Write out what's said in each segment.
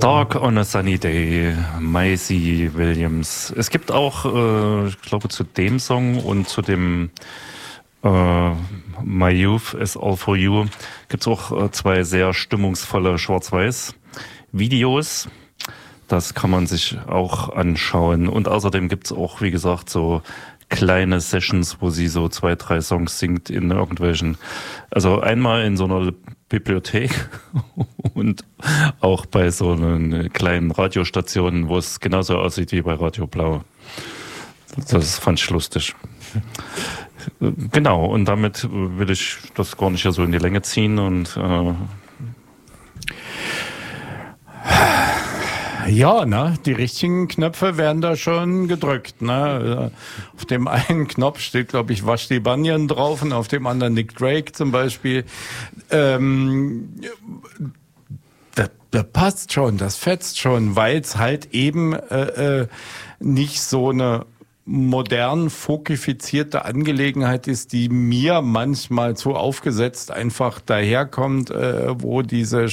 Dark on a Sunny Day, Maisie Williams. Es gibt auch, ich glaube, zu dem Song und zu dem My Youth is All For You gibt es auch zwei sehr stimmungsvolle Schwarz-Weiß-Videos. Das kann man sich auch anschauen. Und außerdem gibt es auch, wie gesagt, so kleine Sessions, wo sie so 2, 3 Songs singt in irgendwelchen, also einmal in so einer Bibliothek und auch bei so einer kleinen Radiostation, wo es genauso aussieht wie bei Radio Blau. Das fand ich lustig. Genau, und damit will ich das gar nicht so in die Länge ziehen und ja, ne, die richtigen Knöpfe werden da schon gedrückt, ne. Auf dem einen Knopf steht, glaube ich, Vashti Bunyan drauf und auf dem anderen Nick Drake zum Beispiel. Das passt schon, das fetzt schon, weil es halt eben nicht so eine modern fokifizierte Angelegenheit ist, die mir manchmal zu aufgesetzt einfach daherkommt, wo diese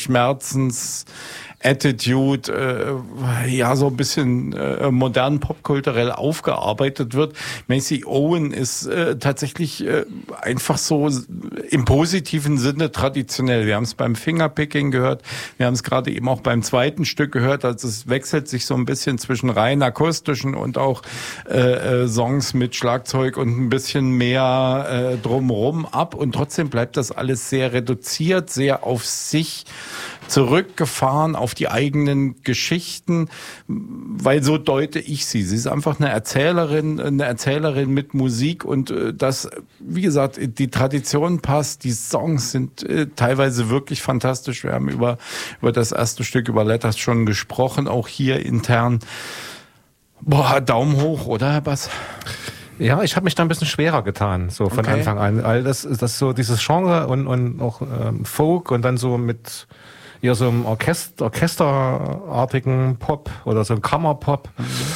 Attitude, ja, so ein bisschen modern popkulturell aufgearbeitet wird. Macy Owen ist tatsächlich einfach so im positiven Sinne traditionell. Wir haben es beim Fingerpicking gehört, wir haben es gerade eben auch beim zweiten Stück gehört, also es wechselt sich so ein bisschen zwischen rein akustischen und auch Songs mit Schlagzeug und ein bisschen mehr drumherum ab und trotzdem bleibt das alles sehr reduziert, sehr auf sich zurückgefahren, auf die eigenen Geschichten, weil so deute ich sie. Sie ist einfach eine Erzählerin mit Musik und das, wie gesagt, die Tradition passt, die Songs sind teilweise wirklich fantastisch. Wir haben über das erste Stück, über Letters schon gesprochen, auch hier intern. Boah, Daumen hoch, oder Herr Bass? Ja, ich habe mich da ein bisschen schwerer getan, so von Anfang an. All das so dieses Genre und auch Folk und dann so mit eher so einem orchesterartigen Pop oder so ein Kammerpop.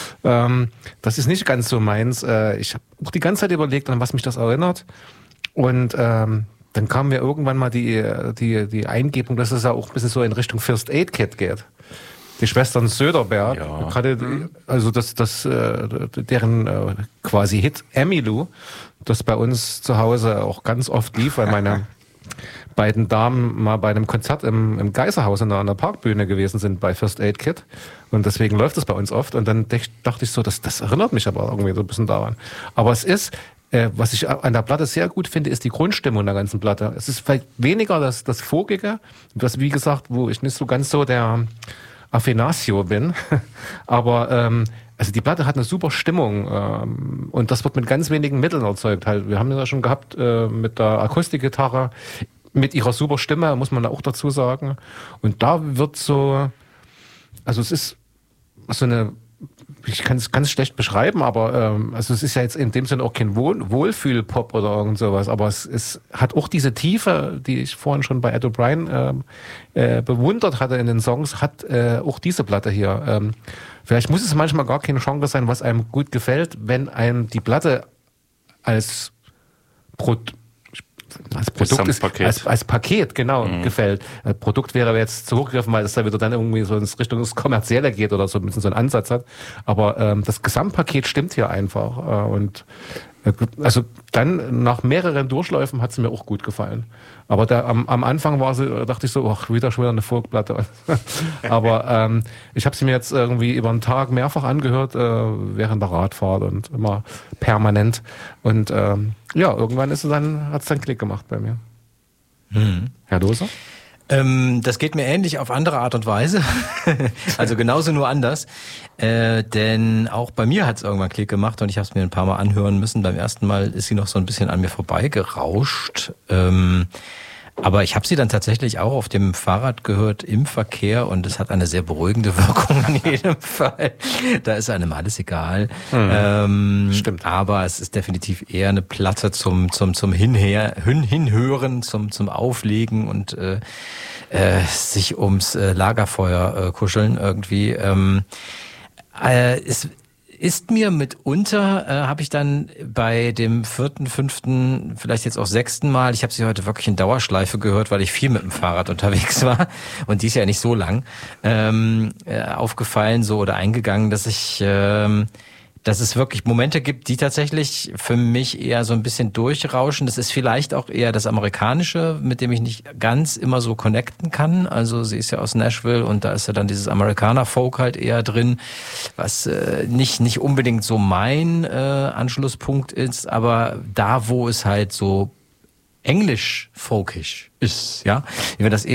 Das ist nicht ganz so meins. Ich habe auch die ganze Zeit überlegt, an was mich das erinnert. Und dann kam mir irgendwann mal die Eingebung, dass es ja auch ein bisschen so in Richtung First Aid Kit geht. Die Schwestern Söderberg, ja. Gerade, also deren quasi Hit Emmylou, das bei uns zu Hause auch ganz oft lief, weil meine beiden Damen mal bei einem Konzert im Geiserhaus an der Parkbühne gewesen sind bei First Aid Kit und deswegen läuft es bei uns oft und dann dachte ich so, das erinnert mich aber irgendwie so ein bisschen daran. Aber es ist, was ich an der Platte sehr gut finde, ist die Grundstimmung der ganzen Platte. Es ist vielleicht weniger das Vogige, das wie gesagt, wo ich nicht so ganz so der Affinatio bin, aber also die Platte hat eine super Stimmung und das wird mit ganz wenigen Mitteln erzeugt. Halt, wir haben das ja schon gehabt mit der Akustikgitarre, mit ihrer super Stimme, muss man da auch dazu sagen. Und da wird so, also es ist so eine, ich kann es ganz schlecht beschreiben, aber also es ist ja jetzt in dem Sinne auch kein Wohlfühl-Pop oder irgend sowas, aber es hat auch diese Tiefe, die ich vorhin schon bei Ed O'Brien bewundert hatte in den Songs, hat auch diese Platte hier. Vielleicht muss es manchmal gar kein Genre sein, was einem gut gefällt, wenn einem die Platte als Produkt ist, als Paket, genau, gefällt. Produkt wäre jetzt zu hochgegriffen, weil es da wieder dann irgendwie so in Richtung des Kommerzielle geht oder so ein bisschen so einen Ansatz hat. Aber das Gesamtpaket stimmt hier einfach. Und also dann nach mehreren Durchläufen hat es mir auch gut gefallen. Aber am Anfang dachte ich so, ach, wieder schon wieder eine Folkplatte. Aber ich habe sie mir jetzt irgendwie über einen Tag mehrfach angehört, während der Radfahrt und immer permanent. Und ja, irgendwann hat es dann Klick gemacht bei mir. Herr Doser? Das geht mir ähnlich auf andere Art und Weise. Also genauso nur anders. Denn auch bei mir hat es irgendwann Klick gemacht und ich habe es mir ein paar Mal anhören müssen. Beim ersten Mal ist sie noch so ein bisschen an mir vorbeigerauscht. Aber ich habe sie dann tatsächlich auch auf dem Fahrrad gehört im Verkehr und es hat eine sehr beruhigende Wirkung in jedem Fall. Da ist einem alles egal. Stimmt. Aber es ist definitiv eher eine Platte zum Hinhören, zum Auflegen und sich ums Lagerfeuer kuscheln irgendwie. ist mir mitunter, habe ich dann bei dem 4., 5., vielleicht jetzt auch 6. Mal, ich habe sie heute wirklich in Dauerschleife gehört, weil ich viel mit dem Fahrrad unterwegs war und die ist ja nicht so lang, aufgefallen so oder eingegangen, dass es wirklich Momente gibt, die tatsächlich für mich eher so ein bisschen durchrauschen. Das ist vielleicht auch eher das Amerikanische, mit dem ich nicht ganz immer so connecten kann. Also sie ist ja aus Nashville und da ist ja dann dieses Amerikaner-Folk halt eher drin, was nicht unbedingt so mein Anschlusspunkt ist, aber da, wo es halt so englisch-folkisch ist, ja, wie wir das eben